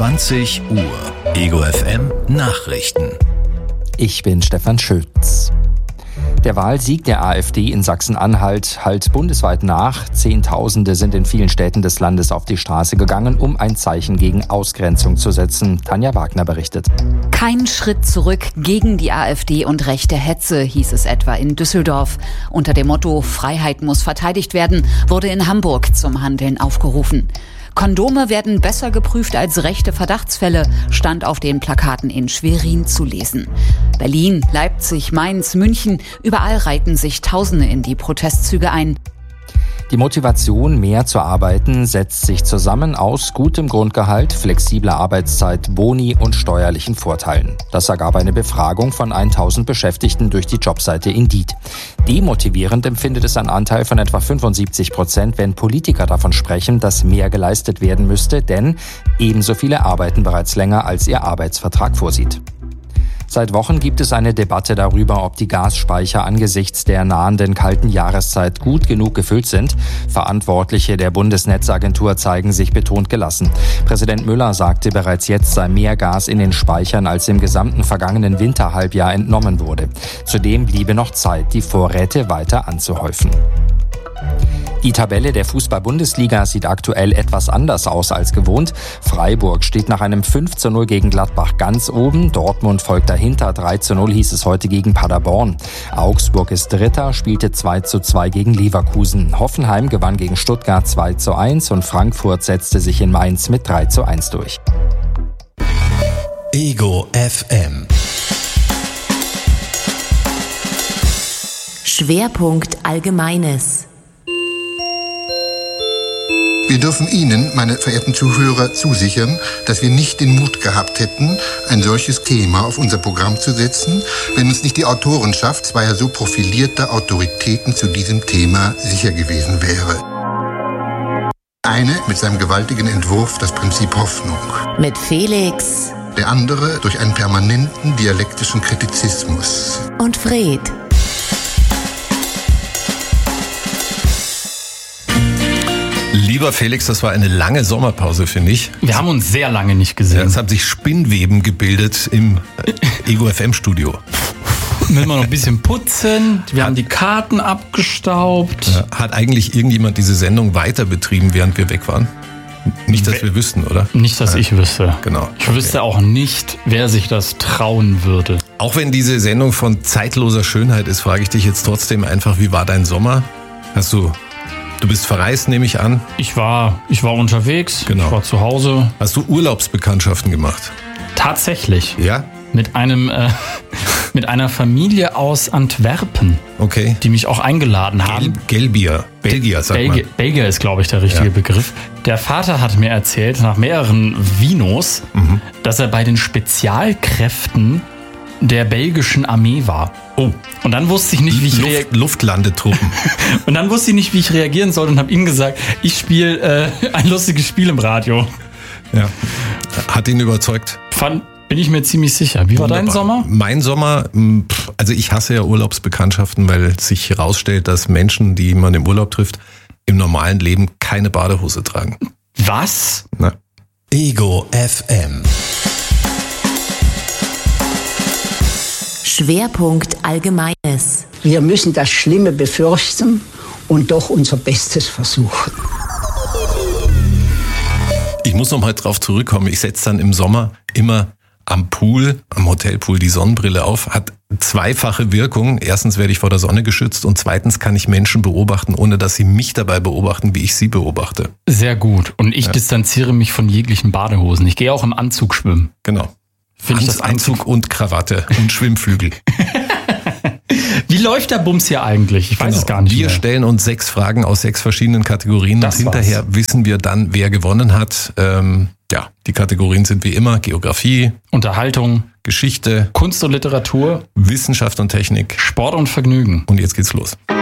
20 Uhr. Ego FM Nachrichten. Ich bin Stefan Schütz. Der Wahlsieg der AfD in Sachsen-Anhalt hallt bundesweit nach. Zehntausende sind in vielen Städten des Landes auf die Straße gegangen, um ein Zeichen gegen Ausgrenzung zu setzen. Tanja Wagner berichtet. Kein Schritt zurück gegen die AfD und rechte Hetze, hieß es etwa in Düsseldorf. Unter dem Motto Freiheit muss verteidigt werden, wurde in Hamburg zum Handeln aufgerufen. Kondome werden besser geprüft als rechte Verdachtsfälle, stand auf den Plakaten in Schwerin zu lesen. Berlin, Leipzig, Mainz, München, überall reihten sich Tausende in die Protestzüge ein. Die Motivation, mehr zu arbeiten, setzt sich zusammen aus gutem Grundgehalt, flexibler Arbeitszeit, Boni und steuerlichen Vorteilen. Das ergab eine Befragung von 1000 Beschäftigten durch die Jobseite Indeed. Demotivierend empfindet es ein Anteil von etwa 75%, wenn Politiker davon sprechen, dass mehr geleistet werden müsste, denn ebenso viele arbeiten bereits länger, als ihr Arbeitsvertrag vorsieht. Seit Wochen gibt es eine Debatte darüber, ob die Gasspeicher angesichts der nahenden kalten Jahreszeit gut genug gefüllt sind. Verantwortliche der Bundesnetzagentur zeigen sich betont gelassen. Präsident Müller sagte, bereits jetzt sei mehr Gas in den Speichern, als im gesamten vergangenen Winterhalbjahr entnommen wurde. Zudem bliebe noch Zeit, die Vorräte weiter anzuhäufen. Die Tabelle der Fußball-Bundesliga sieht aktuell etwas anders aus als gewohnt. Freiburg steht nach einem 5:0 gegen Gladbach ganz oben. Dortmund folgt dahinter. 3:0 hieß es heute gegen Paderborn. Augsburg ist Dritter, spielte 2:2 gegen Leverkusen. Hoffenheim gewann gegen Stuttgart 2:1 und Frankfurt setzte sich in Mainz mit 3:1 durch. Ego FM. Schwerpunkt Allgemeines. Wir dürfen Ihnen, meine verehrten Zuhörer, zusichern, dass wir nicht den Mut gehabt hätten, ein solches Thema auf unser Programm zu setzen, wenn uns nicht die Autorenschaft zweier so profilierter Autoritäten zu diesem Thema sicher gewesen wäre. Eine mit seinem gewaltigen Entwurf Das Prinzip Hoffnung. Mit Felix. Der andere durch einen permanenten dialektischen Kritizismus. Und Fred. Lieber Felix, das war eine lange Sommerpause, finde ich. Wir haben uns sehr lange nicht gesehen. Ja, es haben sich Spinnweben gebildet im Ego FM Studio. Müssen wir noch ein bisschen putzen. Wir haben die Karten abgestaubt. Ja, hat eigentlich irgendjemand diese Sendung weiter betrieben, während wir weg waren? Nicht, dass wir wüssten, oder? Nicht, dass ich wüsste. Genau. Ich wüsste auch nicht, wer sich das trauen würde. Auch wenn diese Sendung von zeitloser Schönheit ist, frage ich dich jetzt trotzdem einfach, wie war dein Sommer? Du bist verreist, nehme ich an. Ich war unterwegs, Genau. Ich war zu Hause. Hast du Urlaubsbekanntschaften gemacht? Tatsächlich. Ja? Mit einer Familie aus Antwerpen, Okay. die mich auch eingeladen haben. Belgier, sagt man. Belgier ist, glaube ich, der richtige Begriff. Der Vater hat mir erzählt, nach mehreren Vinos, dass er bei den Spezialkräften der belgischen Armee war. Oh. Und dann wusste ich nicht, wie ich Luftlandetruppen. Und dann wusste ich nicht, wie ich reagieren sollte und habe ihm gesagt, ich spiele ein lustiges Spiel im Radio. Ja. Hat ihn überzeugt? Bin ich mir ziemlich sicher. Wie war dein Sommer? Mein Sommer, also ich hasse ja Urlaubsbekanntschaften, weil sich herausstellt, dass Menschen, die man im Urlaub trifft, im normalen Leben keine Badehose tragen. Was? Na. Ego FM. Schwerpunkt Allgemeines. Wir müssen das Schlimme befürchten und doch unser Bestes versuchen. Ich muss noch mal drauf zurückkommen. Ich setze dann im Sommer immer am Hotelpool die Sonnenbrille auf. Hat zweifache Wirkung. Erstens werde ich vor der Sonne geschützt und zweitens kann ich Menschen beobachten, ohne dass sie mich dabei beobachten, wie ich sie beobachte. Sehr gut. Und ich distanziere mich von jeglichen Badehosen. Ich gehe auch im Anzug schwimmen. Genau. Finde ich das Anzug und Krawatte und Schwimmflügel. Wie läuft der Bums hier eigentlich? Ich weiß es gar nicht Wir mehr. stellen uns 6 Fragen aus 6 verschiedenen Kategorien. Das und hinterher wissen wir dann, wer gewonnen hat. Die Kategorien sind wie immer Geografie, Unterhaltung, Geschichte, Kunst und Literatur, Wissenschaft und Technik, Sport und Vergnügen. Und jetzt geht's los.